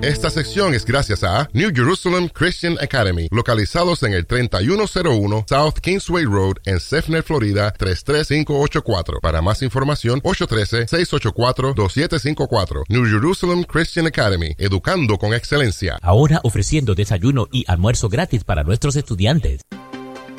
Esta sección es gracias a New Jerusalem Christian Academy, localizados en el 3101 South Kingsway Road en Sefner, Florida 33584. Para más información, 813-684-2754. New Jerusalem Christian Academy, educando con excelencia. Ahora ofreciendo desayuno y almuerzo gratis para nuestros estudiantes.